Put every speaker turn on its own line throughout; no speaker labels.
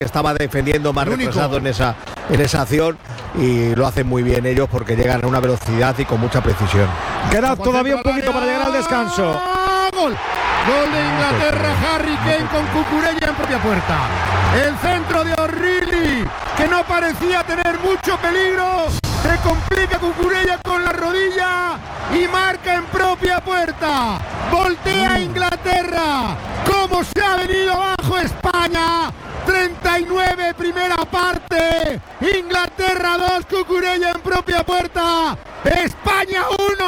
que estaba defendiendo más retrasado en esa acción, y lo hacen muy bien ellos porque llegan a una velocidad y con mucha precisión.
Queda todavía un poquito para llegar al descanso.
¡Gol! Gol de Inglaterra, Harry Kane con Cucurella en propia puerta. El centro de O'Reilly, que no parecía tener mucho peligro, se complica Cucurella con la rodilla y marca en propia puerta. Voltea Inglaterra. ¿Cómo se ha venido abajo España? 39 primera parte, Inglaterra 2, Cucurella en propia puerta, España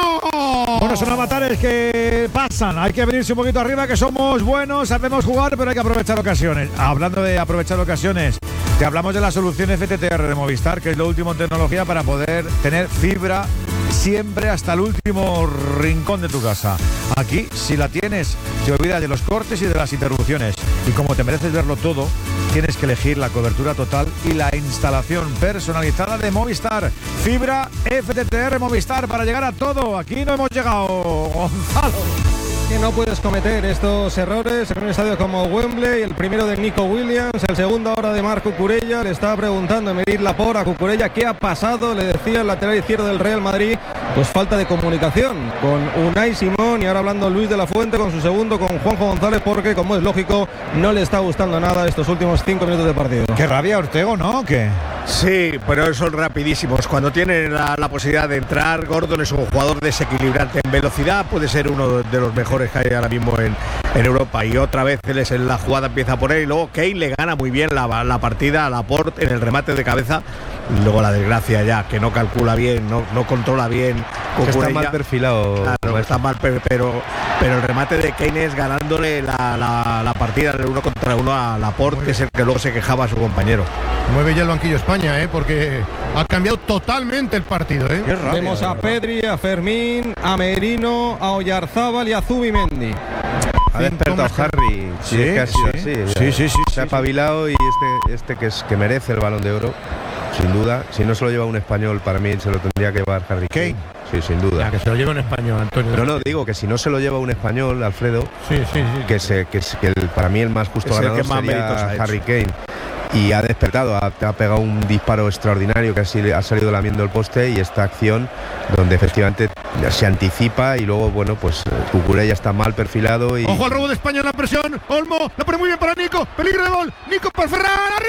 1.
Bueno, son avatares que pasan, hay que venirse un poquito arriba, que somos buenos, sabemos jugar, pero hay que aprovechar ocasiones. Hablando de aprovechar ocasiones, te hablamos de la solución FTTR de Movistar, que es lo último en tecnología para poder tener fibra siempre hasta el último rincón de tu casa. Aquí, si la tienes, te olvidas de los cortes y de las interrupciones. Y como te mereces verlo todo, tienes que elegir la cobertura total y la instalación personalizada de Movistar. Fibra FTTR Movistar para llegar a todo. Aquí no hemos llegado, Gonzalo.
Que no puedes cometer estos errores en un estadio como Wembley. El primero de Nico Williams, el segundo ahora de Marc Cucurella. Le estaba preguntando Emery Laporte a Cucurella qué ha pasado. Le decía el lateral izquierdo del Real Madrid, pues falta de comunicación con Unai Simón, y ahora hablando Luis de la Fuente con su segundo, con Juanjo González, porque como es lógico no le está gustando nada estos últimos 5 minutos de partido.
Qué rabia, Ortego, ¿no? ¿Qué?
Sí, pero son rapidísimos. Cuando tienen la posibilidad de entrar, Gordon es un jugador desequilibrante. En velocidad puede ser uno de los mejores que hay ahora mismo en Europa. Y otra vez la jugada empieza por él. Y luego Kane le gana muy bien la partida a Laporte en el remate de cabeza. Y luego la desgracia ya, que no calcula bien, no controla bien.
Está mal perfilado.
Claro, está mal, pero el remate de Kane es ganándole la partida del 1 contra 1 a Laporte, que es el que luego se quejaba a su compañero.
Mueve ya el banquillo España, porque ha cambiado totalmente el partido.
Vemos a Pedri, a Fermín, a Merino, a Oyarzábal y a Zubimendi.
Ha despertado Harry. Sí, es que ha sido así.
Sí.
Se ha espabilado, y este que merece el Balón de Oro, sin duda. Si no se lo lleva un español, para mí se lo tendría que llevar Harry Kane. Sí, sin duda.
Ya, que se lo lleva un español, Antonio.
No, digo que si no se lo lleva un español, Alfredo,
sí.
Para mí el más justo
es
ganador sería Harry Kane. Y ha despertado, ha pegado un disparo extraordinario que ha salido lamiendo el poste, y esta acción donde efectivamente se anticipa, y luego, bueno, pues Cucurella está mal perfilado. Y...
Ojo al robo de España en la presión. Olmo, la pone muy bien para Nico. Peligro de gol. Nico para Ferran.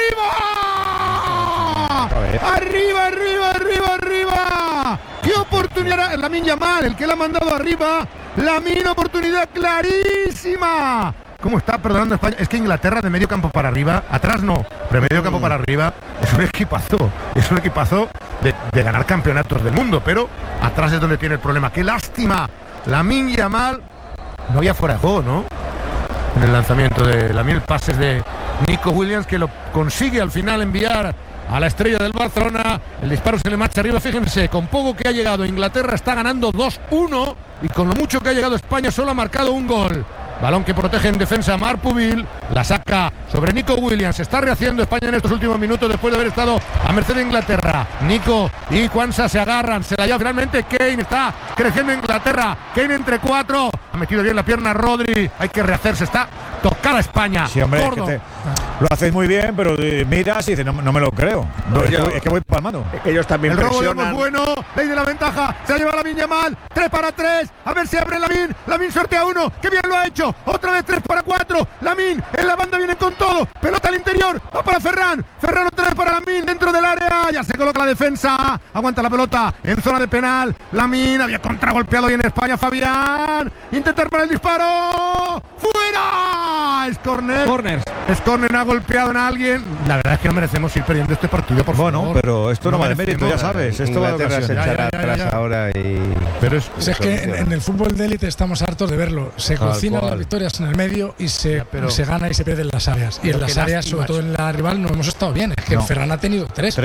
¡Arriba! ¡Arriba! ¡Qué oportunidad! Lamine Yamal, el que la ha mandado arriba. Lamine, oportunidad clarísima. ¿Cómo está perdonando España? Es que Inglaterra de medio campo para arriba, atrás no, pero de medio campo para arriba es un equipazo de ganar campeonatos del mundo, pero atrás es donde tiene el problema. ¡Qué lástima! Lamine Yamal, no había fuera de juego, ¿no? En el lanzamiento de Lamine, pases de Nico Williams, que lo consigue al final enviar a la estrella del Barcelona. El disparo se le marcha arriba. Fíjense, con poco que ha llegado Inglaterra está ganando 2-1, y con lo mucho que ha llegado España solo ha marcado un gol. Balón que protege en defensa Marc Pubil, la saca sobre Nico Williams. Está rehaciendo España en estos últimos minutos después de haber estado a merced de Inglaterra. Nico y Kwanza se agarran, se la lleva finalmente Kane. Está creciendo Inglaterra. Kane entre 4, ha metido bien la pierna Rodri. Hay que rehacerse, está tocada España.
Sí, hombre, lo hacéis muy bien, pero miras y dices, no me lo creo. Es que voy palmando.
Es que ellos también
el
presionan.
El robo es bueno, ley de la ventaja, se la lleva Lamine Yamal, 3-3, a ver si abre Lamine sortea uno, que bien lo ha hecho, otra vez 3-4, Lamine, en la banda viene con todo, pelota al interior, va para Ferran otra vez para Lamine, dentro del área, ya se coloca la defensa, aguanta la pelota, en zona de penal, Lamine, había contragolpeado bien España, Fabián, intentar para el disparo, ¡fuera! Es córner. Es córner, ha golpeado en alguien. La verdad es que no merecemos ir perdiendo este partido, por favor.
Bueno, pero esto no vale mérito, ya sabes. Esto va a
se echará atrás ahora y...
Pero es que en el fútbol de élite estamos hartos de verlo. Se cocinan las victorias en el medio y se gana y se pierde en las áreas. Y en las áreas, sobre todo en la rival, no hemos estado bien. Es que Ferran ha tenido 3.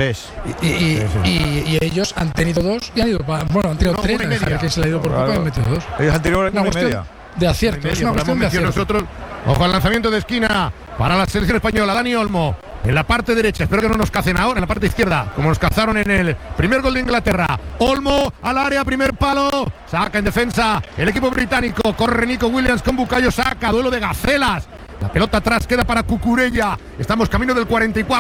Y ellos han tenido 2 y han ido... Bueno, han tenido 3. Que se le ha ido por poco y han metido 2.
Ellos han tenido una media.
De acierto, es una cuestión de acierto.
Nosotros, ojo al lanzamiento de esquina para la selección española, Dani Olmo en la parte derecha, espero que no nos cacen ahora en la parte izquierda, como nos cazaron en el primer gol de Inglaterra. Olmo al área, primer palo, saca en defensa el equipo británico, corre Nico Williams con Bukayo Saka, duelo de gacelas La pelota atrás queda para Cucurella. Estamos camino del 44.